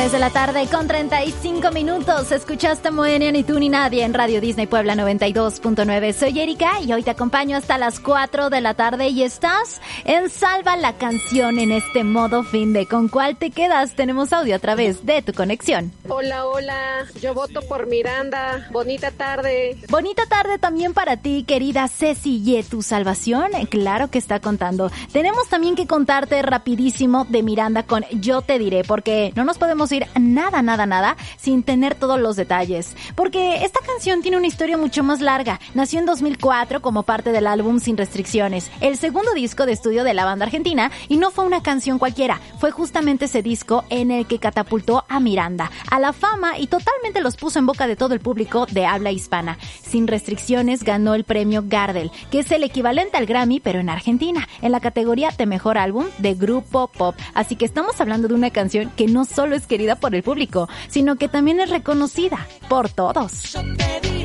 Desde la tarde con 35 minutos, escuchaste Moenia, ni tú ni nadie en Radio Disney Puebla 92.9. Soy Erika y hoy te acompaño hasta las 4 de la tarde y estás en Salva la Canción en este modo fin de. ¿Con cuál te quedas? Tenemos audio a través de tu conexión. Hola, yo voto por Miranda. Bonita tarde. Bonita tarde también para ti, querida Ceci. ¿Y tu salvación? Claro que está contando. Tenemos también que contarte rapidísimo de Miranda con Yo Te Diré, porque no nos podemos ir nada sin tener todos los detalles, porque esta canción tiene una historia mucho más larga. Nació en 2004 como parte del álbum Sin Restricciones, el segundo disco de estudio de la banda argentina, y no fue una canción cualquiera, fue justamente ese disco en el que catapultó a Miranda a la fama y totalmente los puso en boca de todo el público de habla hispana. Sin Restricciones ganó el premio Gardel, que es el equivalente al Grammy pero en Argentina, en la categoría de mejor álbum de grupo pop. Así que estamos hablando de una canción que no solo es querida por el público, sino que también es reconocida por todos.